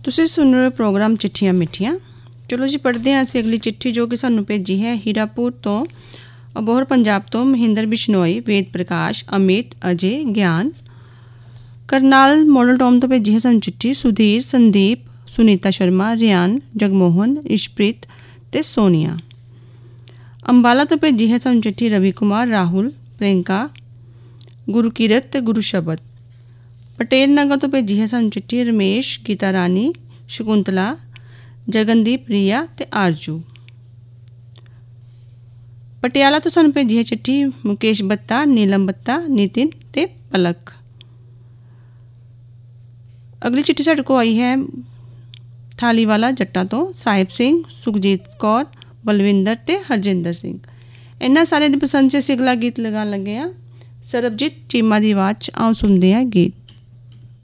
ਤੁਸੀਂ ਸੁਣ ਰਹੇ ਹੋ ਪ੍ਰੋਗਰਾਮ ਚਿੱਠੀਆਂ ਮਿੱਠੀਆਂ। ਚਲੋ ਜੀ ਪੜ੍ਹਦੇ ਹਾਂ ਅਸੀਂ ਅਗਲੀ ਚਿੱਠੀ ਜੋ ਕਿ ਸਾਨੂੰ ਭੇਜੀ ਹੈ ਹੀਰਾਪੁਰ ਤੋਂ, ਅਬੋਹਰ ਪੰਜਾਬ ਤੋਂ ਮਹਿੰਦਰ ਬਿਸ਼ਨੋਈ, ਵੇਦ ਪ੍ਰਕਾਸ਼, ਅਮਿਤ, ਅਜੇ, ਗਿਆਨ। ਕਰਨਾਲ ਮਾਡਲ ਟਾਊਨ ਤੋਂ ਭੇਜੀ ਹੈ ਸਾਨੂੰ ਚਿੱਠੀ ਸੁਧੀਰ, ਸੰਦੀਪ, ਸੁਨੀਤਾ ਸ਼ਰਮਾ, ਰਿਆਨ, ਜਗਮੋਹਨ, ਇਸ਼ਪ੍ਰੀਤ ਅਤੇ ਸੋਨੀਆ। ਅੰਬਾਲਾ ਤੋਂ ਭੇਜੀ ਹੈ ਸਾਨੂੰ ਚਿੱਠੀ ਰਵੀ ਕੁਮਾਰ, ਰਾਹੁਲ, ਪ੍ਰਿੰਕਾ, ਗੁਰਕੀਰਤ ਅਤੇ ਗੁਰਸ਼ਬਦ। ਪਟੇਲ ਨਗਰ ਤੋਂ ਭੇਜੀ ਹੈ ਸਾਨੂੰ ਚਿੱਠੀ ਰਮੇਸ਼, ਗੀਤਾ ਰਾਣੀ, ਸ਼ਕੁੰਤਲਾ, ਜਗਨਦੀਪ, ਰੀਆ ਅਤੇ ਆਰਜੂ। ਪਟਿਆਲਾ ਤੋਂ ਸਾਨੂੰ ਭੇਜੀ ਹੈ ਚਿੱਠੀ ਮੁਕੇਸ਼ ਬੱਤਾ, ਨੀਲਮ ਬੱਤਾ, ਨਿਤਿਨ ਅਤੇ ਪਲਕ। ਅਗਲੀ ਚਿੱਠੀ ਸਾਡੇ ਕੋਲ ਆਈ ਹੈ ਥਾਲੀਵਾਲਾ ਜੱਟਾਂ ਤੋਂ ਸਾਹਿਬ ਸਿੰਘ, ਸੁਖਜੀਤ ਕੌਰ, ਬਲਵਿੰਦਰ ਅਤੇ ਹਰਜਿੰਦਰ ਸਿੰਘ। ਇਹਨਾਂ ਸਾਰਿਆਂ ਦੀ ਪਸੰਦ 'ਚ ਅਸੀਂ ਅਗਲਾ ਗੀਤ ਲਗਾਉਣ ਲੱਗੇ ਹਾਂ ਸਰਬਜੀਤ ਚੀਮਾ ਦੀ ਆਵਾਜ਼ 'ਚ। ਆਓ ਸੁਣਦੇ ਹਾਂ ਗੀਤ।